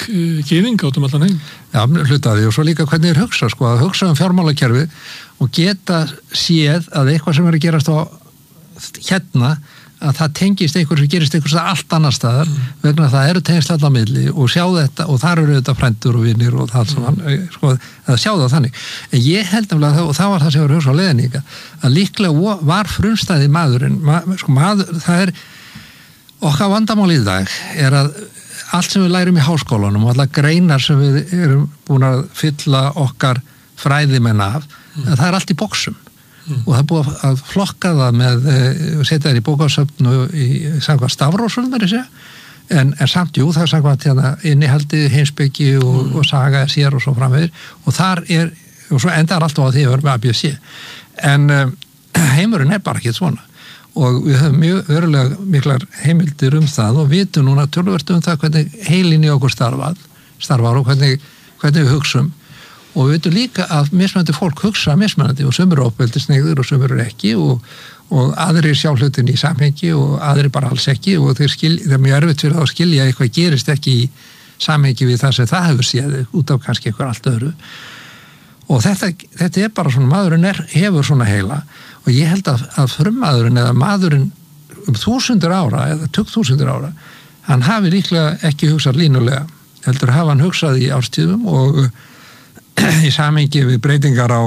gyðinga út allan heim. Já, hlutaði og svo líka hvernig hugsa, sko, að hugsa fjármálakerfi og geta séð að eitthvað sem er að gerast á hérna, að það tengist einhver sem gerist einhvers allt annar staðar vegna að það eru tengsl allar milli og sjá þetta og þar eru þetta frændur og vinir og það sem sko, að sjá það þannig. En ég held nefnilega, og það var það sem var hugsa á leiðinni að líklega var frumstæði maðurinn, það er okkar vandamál í dag er að allt sem við lærum í háskólanum og allar greinar sem við erum búin að fylla okkar fræðimenn af, það er allt í boxum. Og það er búið að flokka það með setja þær í bókasöfn og í samkvæmt stafrósum en samt jú, það er samkvæmt hérna, innihaldi, heimspeki og saga sér og svo framvegir og þar og svo endar alltaf á því að vera með ABC en heimurinn er bara ekki svona og við höfum mjög verulega miklar heimildir það og vitum núna töluvert það hvernig heilin í okkur starfar og hvernig við hugsum og við veitum líka að mismunandi fólk hugsa mismunandi og sumir eru ofbeldisneyðir og sumir eru ekki og aðrir sjá hlutin í samhengi og aðrir bara alls ekki og það er mjög erfitt fyrir það að skilja eitthvað gerist ekki í samhengi við það sem það hefur séð út af kannski eitthvað allt öðru og þetta er bara svona maðurinn hefur svona heila og ég held að frummaðurinn eða maðurinn 1000 ára eða 2000 ára hann hafi líklega ekki hugsað línulega heldur hafa hann hugsað í árstíðum og í samhengi við breytingar á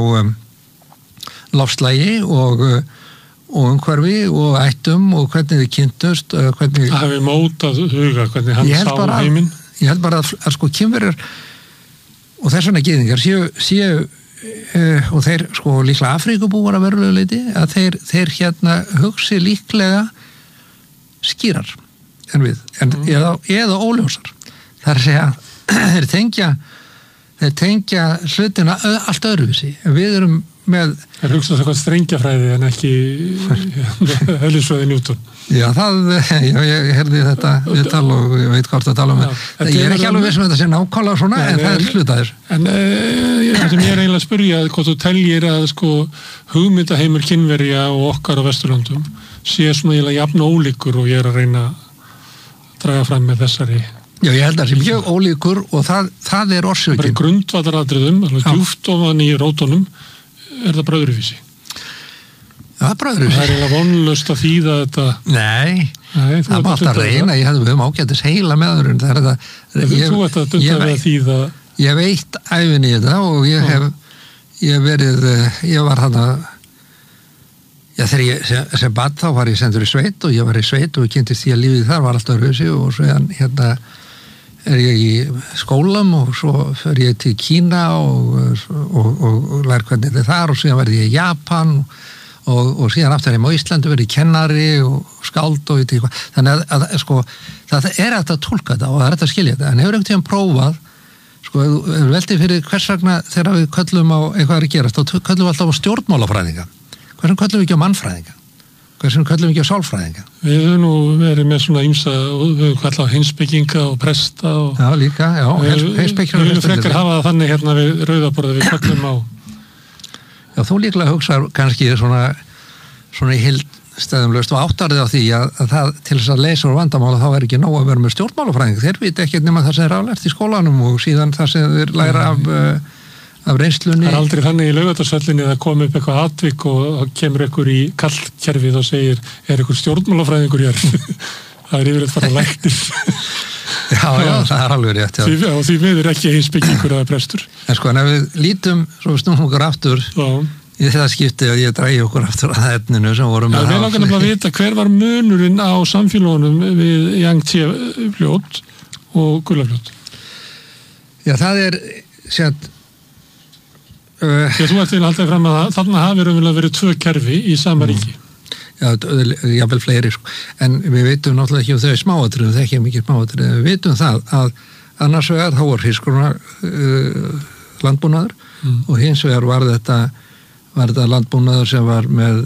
loftslagi og umhverfi og ættum og hvernig við kynntust hvernig það hefur mótað huga hvernig hann sá heiminn ég held bara að sko kynverjar og þess vegna gyðingar séu og þeir sko líklega Afríkubúar að verulega leyti að þeir hérna hugsi líklega skýrar en við eða óljósar það er að segja þeir tengja hlutina allt öðruvísi en við erum með það hugsa það hvað strengjafræði en ekki eðlisfræði Newton já ég herði þetta viðtal og ég veit hvort að tala ég er ekki alveg viss þetta sé nákvæmlega svona en það er hlutaðir en það sem ég er eiginlega að spyrja hvort þú teljir að sko hugmyndaheimur kynverja og okkar á Vesturlöndum sé svona eiginlega jafn ólíkur og ég er að reyna að draga fram með þessari já, ég held að það sé mjög ólíkur og það er orsökin. Bara grundvallaratriðum, djúpt ofan í rótunum, er það bröðruvísi? Já, það er bröðruvísi. Það er eiginlega vonlaust að þýða þetta. Nei það má alltaf reyna, ég hefði ágætis heila meðurinn. Þú ert að dunda við að þýða. Ég veit æfin í þetta og ég var hann að þegar ég sem barn þá var ég sendur í sveit og ég var í sveit og kynntist því að lífið þar var alltaf rauðsi og svo hérna er ég í skólam og svo fer ég til Kína og lær hvernig þetta er þar og síðan verði ég í Japan og síðan aftur heim á Íslandi verði ég kennari og skáld og eitthvað þannig að sko það er hægt að tólka þetta og það er hægt að skilja þetta en hefur einhvern tíðan prófað sko ef veltið fyrir hvers vegna þegar við köllum á eitthvað að gerast þá köllum við alltaf á stjórnmálafræðinga hvernig köllum við ekki á mannfræðinga hvernig köllum við ekki á sálfræðinga við höfum nú verið með svona ýmsa við höfum kallað á heimspekinga og presta og já líka, já, heimspekinga við viljum frekar hafa það þannig hérna við rauðaborðið við köllum á já, þú líklega hugsaður kannski svona í heildstæðumlaust og áttarðið á því að það til þess að leysa úr vandamála þá er ekki nóg að vera með stjórnmálafræðing þeir viti ekkert nema það sem þeir hafa lært í skólanum og síðan það sem þeir læra af reynslunni. Það er aldrei þannig í Laugardalsvellinni að koma upp eitthvað atvik og kemur einhver í kallkerfið og segir er einhver stjórnmálafræðingur hér það er yfirleitt bara læknir já, það er alveg rétt og því miður ekki heimspekingur eða prestur en sko, en ef við lítum svo við snúum okkur aftur í þetta skipti að ég drægi okkur aftur að etninu sem vorum við langar nefnilega að vita hver var munurinn á samfélagunum við Yangtze fljót og Gullafljót já, það er sér þú ert til alltaf fram að þarna hafi raunverulega verið 2 kerfi í sama ríki já, jafnvel fleiri sko. En við veitum náttúrulega ekki þau smáatriðum, það er ekki mikið smáatriðum við veitum það að annars vegar þá var hrísgrjónar landbúnaður og hins vegar var þetta landbúnaður sem var með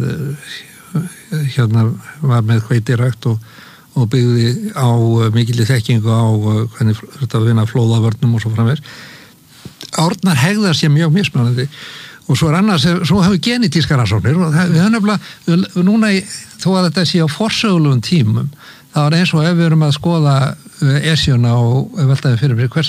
hveitirækt og byggði á mikilli þekkingu á hvernig þetta vinna flóðavörnum og svo framvegis árnar hegðar sér mjög mismunandi og svo er annars, svo hefur genetískar rannsóknir og við höfum nefnilega núna þó að þetta sé á forsögulegum tímum þá er eins og ef við erum að skoða Esjuna og veltaði fyrir mér hvers